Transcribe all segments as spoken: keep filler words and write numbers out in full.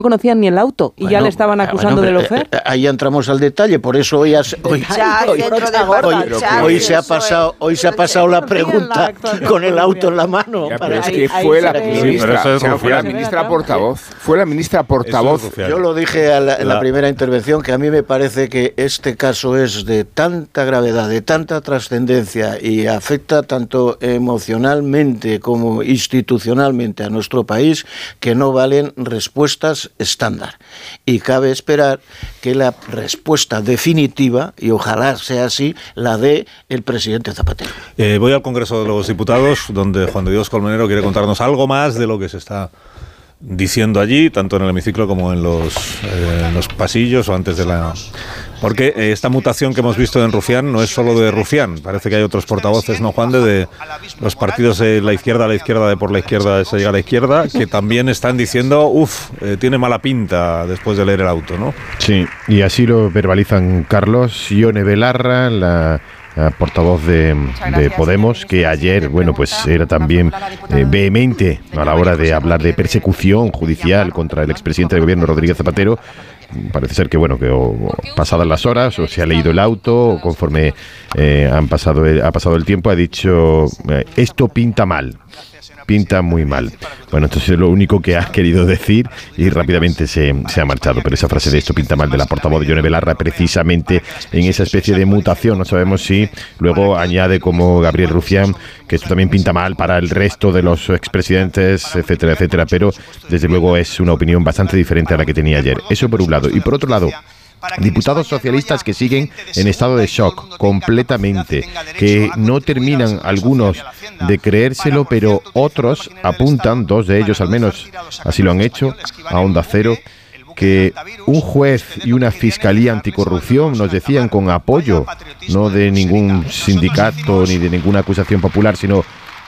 conocían ni el auto y bueno, ya le estaban acusando bueno, de lofer. Eh, ahí entramos al detalle, por eso hoy, has, hoy, ya, hoy, hoy, hoy, hoy se ha pasado, hoy se ha pasado la pregunta con el auto en la mano. Ya, pero es que fue la ministra, o sea, fue la ministra portavoz, fue la ministra portavoz. Yo lo dije a la, en la primera intervención que a mí me parece que este caso es de tanta gravedad, de tanta trascendencia y afecta tanto emocionalmente como institucionalmente a nuestro país que no valen respuestas estándar, y cabe esperar que la respuesta definitiva, y ojalá sea así, la dé el presidente Zapatero. Eh, voy al Congreso de los Diputados, donde Juan de Dios Colmenero quiere contarnos algo más de lo que se está diciendo allí, tanto en el hemiciclo como en los, eh, en los pasillos o antes de la... Porque eh, esta mutación que hemos visto en Rufián no es solo de Rufián, parece que hay otros portavoces, ¿no, Juan? De, de los partidos de la izquierda a la izquierda, de por la izquierda se llega a la izquierda, que también están diciendo, uff, eh, tiene mala pinta después de leer el auto, ¿no? Sí, y así lo verbalizan Carlos Ione Belarra, la... portavoz de, de Podemos, que ayer, bueno, pues era también eh, vehemente a la hora de hablar de persecución judicial contra el expresidente del gobierno, Rodríguez Zapatero. Parece ser que, bueno, que o, o pasadas las horas, o se ha leído el auto, o conforme eh, han pasado el, ha pasado el tiempo, ha dicho, eh, esto pinta mal. Pinta muy mal. Bueno, esto es lo único que ha querido decir y rápidamente se, se ha marchado. Pero esa frase de esto pinta mal de la portavoz de Ione Belarra, precisamente en esa especie de mutación, no sabemos si luego añade como Gabriel Rufián que esto también pinta mal para el resto de los expresidentes, etcétera, etcétera. Pero desde luego es una opinión bastante diferente a la que tenía ayer. Eso por un lado. Y por otro lado, diputados socialistas que siguen en estado de shock completamente, que no terminan algunos de creérselo, pero otros apuntan, dos de ellos al menos así lo han hecho, a Onda Cero, que un juez y una fiscalía anticorrupción, nos decían, con apoyo no de ningún sindicato ni de ninguna acusación popular, sino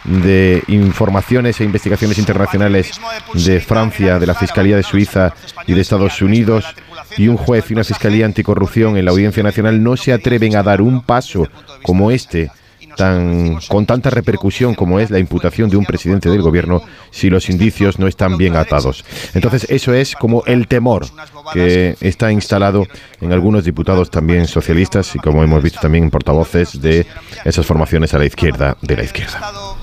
de informaciones e investigaciones internacionales de Francia, de la Fiscalía de Suiza y de Estados Unidos, y un juez y una fiscalía anticorrupción en la Audiencia Nacional no se atreven a dar un paso como este, tan con tanta repercusión como es la imputación de un presidente del gobierno, si los indicios no están bien atados. Entonces eso es como el temor que está instalado en algunos diputados también socialistas y, como hemos visto, también en portavoces de esas formaciones a la izquierda de la izquierda.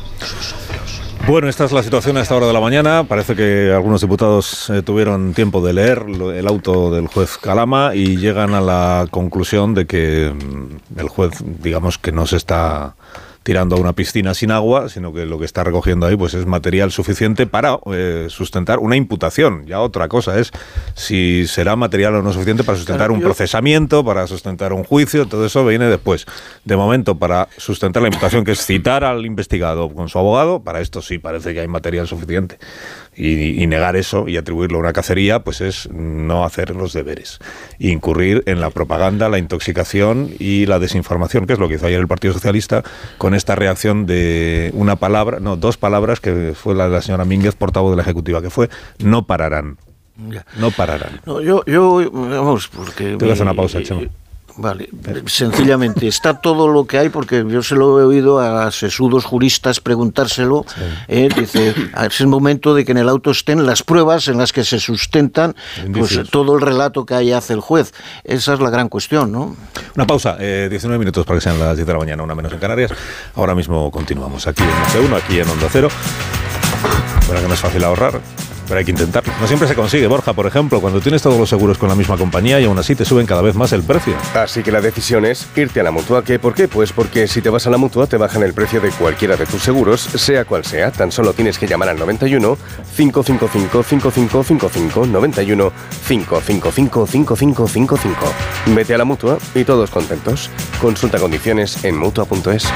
Bueno, esta es la situación a esta hora de la mañana. Parece que algunos diputados eh, tuvieron tiempo de leer el auto del juez Calama y llegan a la conclusión de que mm, el juez, digamos, que no se está tirando a una piscina sin agua, sino que lo que está recogiendo ahí pues es material suficiente para eh, sustentar una imputación. Ya otra cosa es si será material o no suficiente para sustentar claro, un yo... procesamiento, para sustentar un juicio, todo eso viene después. De momento, para sustentar la imputación, que es citar al investigado con su abogado, para esto sí parece que hay material suficiente. Y, y negar eso y atribuirlo a una cacería, pues es no hacer los deberes. Incurrir en la propaganda, la intoxicación y la desinformación, que es lo que hizo ayer el Partido Socialista con esta reacción de una palabra, no, dos palabras, que fue la de la señora Mínguez, portavoz de la Ejecutiva, que fue no pararán. No pararán. No, yo, yo, vamos, porque... Te voy a hacer una pausa, Chema. Vale, sencillamente, está todo lo que hay, porque yo se lo he oído a sesudos juristas preguntárselo, sí. eh, dice, es el momento de que en el auto estén las pruebas en las que se sustentan pues, todo el relato que ahí hace el juez. Esa es la gran cuestión, ¿no? Una pausa, eh, diecinueve minutos para que sean las diez de la mañana, una menos en Canarias. Ahora mismo continuamos aquí en C uno, aquí en Onda Cero. Bueno, que no es fácil ahorrar, pero hay que intentarlo. No siempre se consigue, Borja, por ejemplo, cuando tienes todos los seguros con la misma compañía y aún así te suben cada vez más el precio. Así que la decisión es irte a la Mutua. ¿Qué? ¿Por qué? Pues porque si te vas a la Mutua te bajan el precio de cualquiera de tus seguros, sea cual sea. Tan solo tienes que llamar al noventa y uno, cinco cinco cinco, cinco cinco cinco cinco, noventa y uno, cinco cinco cinco, cinco cinco cinco cinco. Vete a la Mutua y todos contentos. Consulta condiciones en mutua punto es.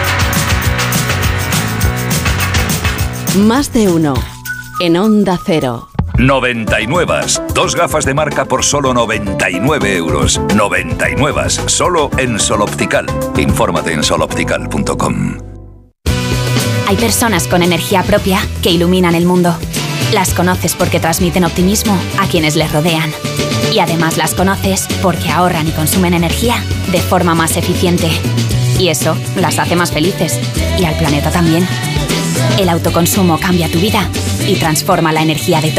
Más de uno. En Onda Cero. noventa y nueve. Dos gafas de marca por solo noventa y nueve euros. noventa y nueve. Solo en Sol Optical. Infórmate en sol optical punto com. Hay personas con energía propia que iluminan el mundo. Las conoces porque transmiten optimismo a quienes les rodean. Y además las conoces porque ahorran y consumen energía de forma más eficiente. Y eso las hace más felices. Y al planeta también. El autoconsumo cambia tu vida y transforma la energía de